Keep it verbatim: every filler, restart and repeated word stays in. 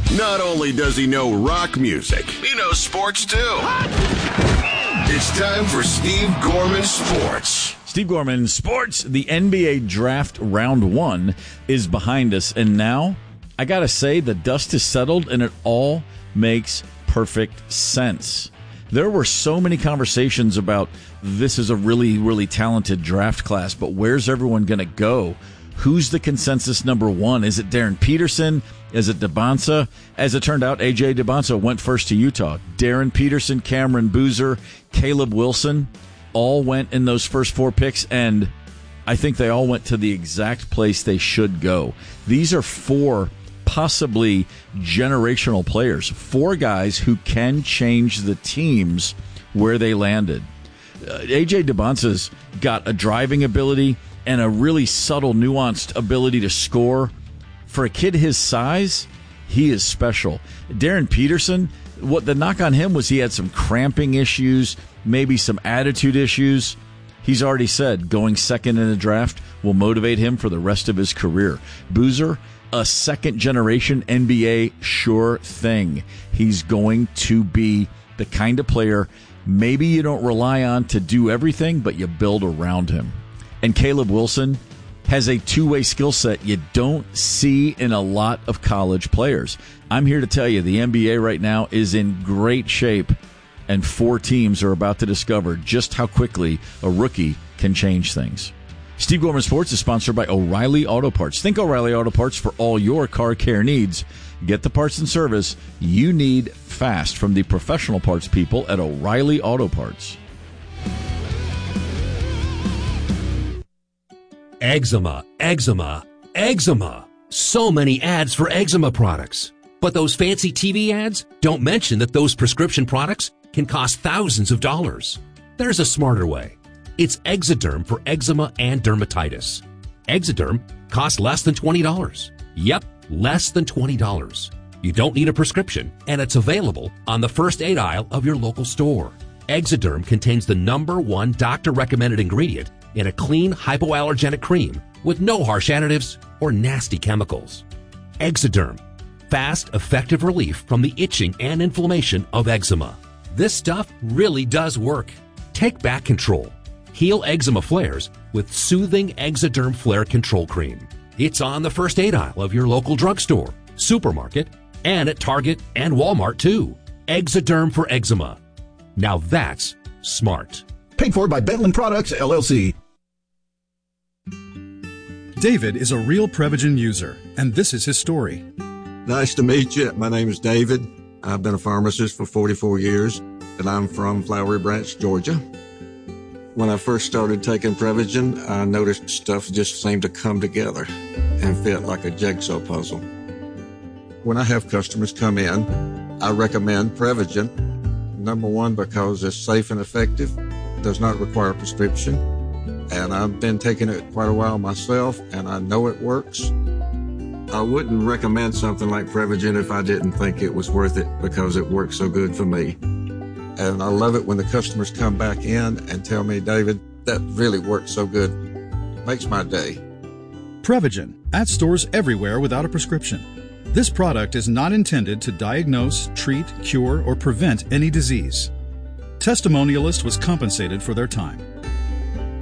Not only does he know rock music, he knows sports too. It's time for Steve Gorman Sports. Steve Gorman Sports. The N B A draft round one is behind us, and now I gotta say the dust is settled and it all makes perfect sense. There were so many conversations about this is a really, really talented draft class, but where's everyone gonna go? Who's the consensus number one? Is it Darren Peterson? Is it Dembonsa? As it turned out, A J Dembonsa went first to Utah. Darren Peterson, Cameron Boozer, Caleb Wilson all went in those first four picks, and I think they all went to the exact place they should go. These are four possibly generational players, four guys who can change the teams where they landed. Uh, A J Dembonsa's got a driving ability and a really subtle, nuanced ability to score. For a kid his size, he is special. Darren Peterson, what the knock on him was he had some cramping issues, maybe some attitude issues. He's already said going second in the draft will motivate him for the rest of his career. Boozer, a second-generation N B A sure thing. He's going to be the kind of player maybe you don't rely on to do everything, but you build around him. And Caleb Wilson has a two-way skill set you don't see in a lot of college players. I'm here to tell you the N B A right now is in great shape, and four teams are about to discover just how quickly a rookie can change things. Steve Gorman Sports is sponsored by O'Reilly Auto Parts. Think O'Reilly Auto Parts for all your car care needs. Get the parts and service you need fast from the professional parts people at O'Reilly Auto Parts. Eczema, eczema, eczema. So many ads for eczema products. But those fancy T V ads don't mention that those prescription products can cost thousands of dollars. There's a smarter way. It's Exoderm for eczema and dermatitis. Exoderm costs less than twenty dollars. Yep, less than twenty dollars. You don't need a prescription, and it's available on the first aid aisle of your local store. Exoderm contains the number one doctor-recommended ingredient in a clean, hypoallergenic cream with no harsh additives or nasty chemicals. Exoderm. Fast, effective relief from the itching and inflammation of eczema. This stuff really does work. Take back control. Heal eczema flares with soothing Exoderm Flare Control Cream. It's on the first aid aisle of your local drugstore, supermarket, and at Target and Walmart too. Exoderm for eczema. Now that's smart. Paid for by Bentland Products, L L C. David is a real Prevagen user, and this is his story. Nice to meet you. My name is David. I've been a pharmacist for forty-four years, and I'm from Flowery Branch, Georgia. When I first started taking Prevagen, I noticed stuff just seemed to come together and fit like a jigsaw puzzle. When I have customers come in, I recommend Prevagen. Number one, because it's safe and effective, does not require a prescription, and I've been taking it quite a while myself, and I know it works. I wouldn't recommend something like Prevagen if I didn't think it was worth it because it works so good for me. And I love it when the customers come back in and tell me, David, that really works so good. Makes my day. Prevagen, at stores everywhere without a prescription. This product is not intended to diagnose, treat, cure, or prevent any disease. Testimonialist was compensated for their time.